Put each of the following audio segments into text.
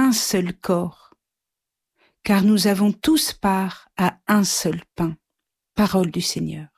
un seul corps, car nous avons tous part à un seul pain. Parole du Seigneur.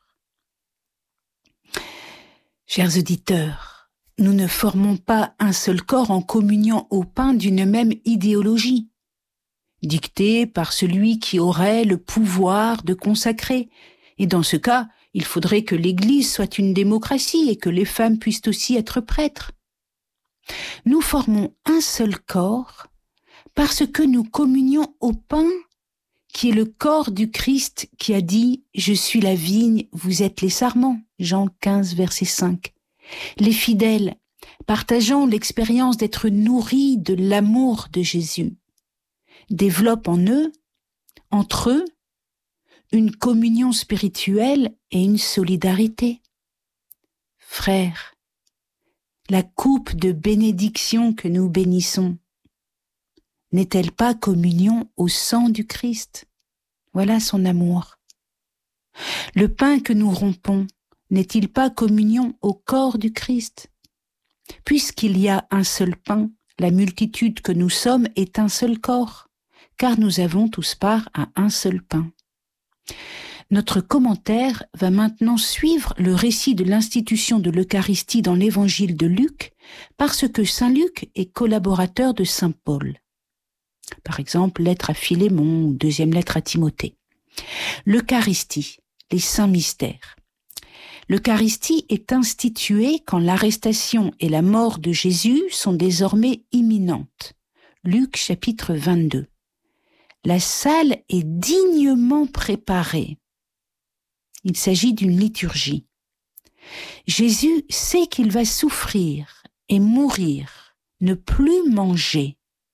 Chers auditeurs, nous ne formons pas un seul corps en communiant au pain d'une même idéologie, dictée par celui qui aurait le pouvoir de consacrer. Et dans ce cas, il faudrait que l'Église soit une démocratie et que les femmes puissent aussi être prêtres. Nous formons un seul corps parce que nous communions au pain qui est le corps du Christ qui a dit « Je suis la vigne, vous êtes les sarments » Jean 15, verset 5. Les fidèles, partageant l'expérience d'être nourris de l'amour de Jésus, développent entre eux, une communion spirituelle et une solidarité. Frères, la coupe de bénédiction que nous bénissons, n'est-elle pas communion au sang du Christ? Voilà son amour. Le pain que nous rompons, n'est-il pas communion au corps du Christ? Puisqu'il y a un seul pain, la multitude que nous sommes est un seul corps, car nous avons tous part à un seul pain. Notre commentaire va maintenant suivre le récit de l'institution de l'Eucharistie dans l'évangile de Luc, parce que saint Luc est collaborateur de saint Paul. Par exemple, lettre à Philémon ou deuxième lettre à Timothée. L'Eucharistie, les saints mystères. L'Eucharistie est instituée quand l'arrestation et la mort de Jésus sont désormais imminentes. Luc chapitre 22. La salle est dignement préparée. Il s'agit d'une liturgie. Jésus sait qu'il va souffrir et mourir, ne plus manger.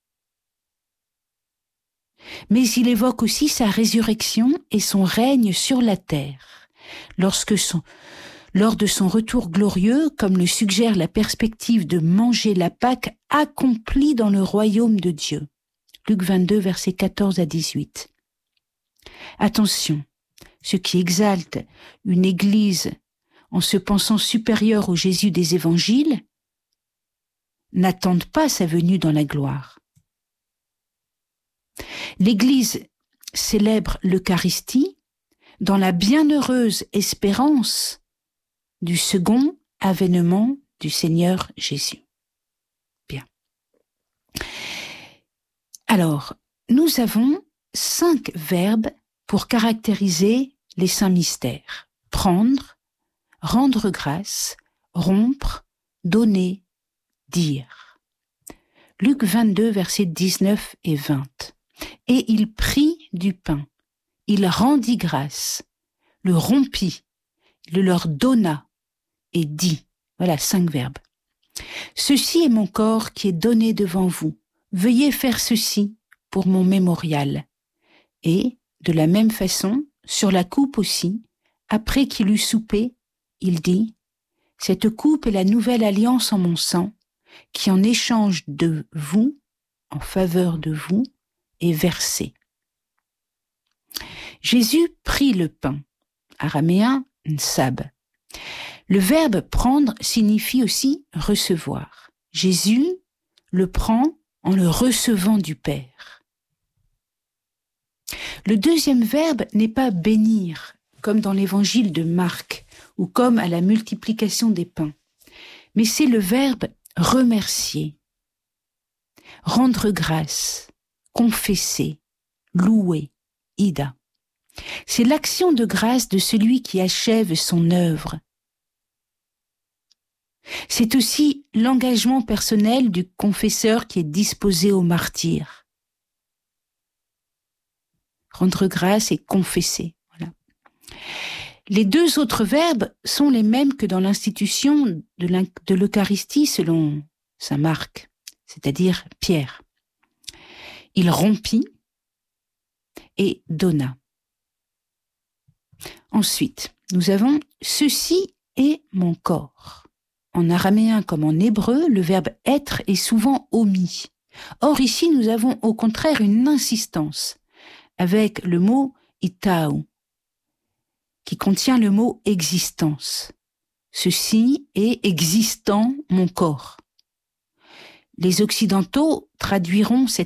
Mais il évoque aussi sa résurrection et son règne sur la terre. Lors de son retour glorieux, comme le suggère la perspective de manger la Pâque accomplie dans le royaume de Dieu. Luc 22, versets 14 à 18. Attention, ceux qui exaltent une Église en se pensant supérieure au Jésus des évangiles n'attendent pas sa venue dans la gloire. L'Église célèbre l'Eucharistie dans la bienheureuse espérance du second avènement du Seigneur Jésus. Bien. Alors, nous avons 5 verbes pour caractériser les saints mystères. Prendre, rendre grâce, rompre, donner, dire. Luc 22, versets 19 et 20. Et il prit du pain, il rendit grâce, le rompit, le leur donna et dit. Voilà 5 verbes. Ceci est mon corps qui est donné devant vous. Veuillez faire ceci pour mon mémorial. Et, de la même façon, sur la coupe aussi, après qu'il eut soupé, il dit, cette coupe est la nouvelle alliance en mon sang, qui en échange de vous, en faveur de vous, est versée. Jésus prit le pain, araméen nsab. Le verbe prendre signifie aussi recevoir. Jésus le prend en le recevant du Père. Le deuxième verbe n'est pas bénir, comme dans l'évangile de Marc, ou comme à la multiplication des pains, mais c'est le verbe remercier, rendre grâce, confesser, louer, ida. C'est l'action de grâce de celui qui achève son œuvre. C'est aussi l'engagement personnel du confesseur qui est disposé au martyre. Rendre grâce et confesser. Voilà. Les 2 autres verbes sont les mêmes que dans l'institution de l'Eucharistie selon saint Marc, c'est-à-dire Pierre. Il rompit et donna. Ensuite, nous avons « ceci est mon corps ». En araméen comme en hébreu, le verbe « être » est souvent omis. Or ici, nous avons au contraire une insistance avec le mot « itao » qui contient le mot « existence ». Ceci est existant mon corps. Les Occidentaux traduiront cette